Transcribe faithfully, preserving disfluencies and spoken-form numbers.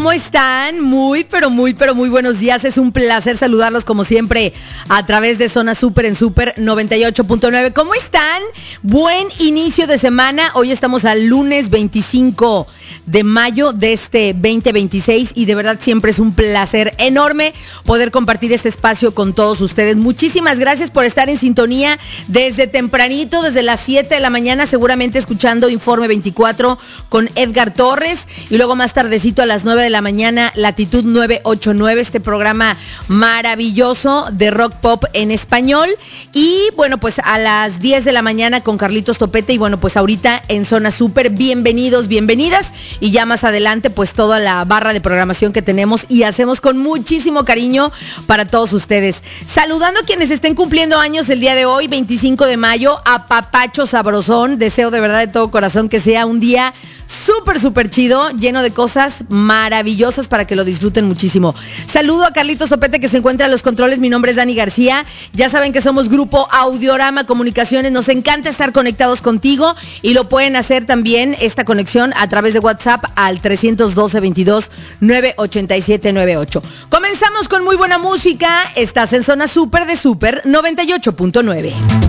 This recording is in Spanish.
¿cómo están? Muy, pero muy, pero muy buenos días. Es un placer saludarlos como siempre a través de Zona Super en Super noventa y ocho punto nueve. ¿Cómo están? Buen inicio de semana. Hoy estamos al lunes veinticinco de mayo de este veinte veintiséis y de verdad siempre es un placer enorme poder compartir este espacio con todos ustedes. Muchísimas gracias por estar en sintonía desde tempranito, desde las siete de la mañana, seguramente escuchando Informe veinticuatro con Edgar Torres y luego más tardecito a las nueve de la mañana Latitud novecientos ochenta y nueve, este programa maravilloso de rock pop en español. Y bueno, pues a las diez de la mañana con Carlitos Topete y bueno, pues ahorita en Zona Super, bienvenidos, bienvenidas. Y ya más adelante, pues toda la barra de programación que tenemos y hacemos con muchísimo cariño para todos ustedes. Saludando a quienes estén cumpliendo años el día de hoy, veinticinco de mayo, a Papacho Sabrosón. Deseo de verdad de todo corazón que sea un día súper, súper chido, lleno de cosas maravillosas para que lo disfruten muchísimo. Saludo a Carlitos Topete que se encuentra en los controles. Mi nombre es Dani García. Ya saben que somos Grupo Audiorama Comunicaciones. Nos encanta estar conectados contigo y lo pueden hacer también esta conexión a través de WhatsApp al trescientos doce, veintidós, nueve ochenta y siete noventa y ocho. Comenzamos con muy buena música. Estás en Zona Super de Super noventa y ocho punto nueve.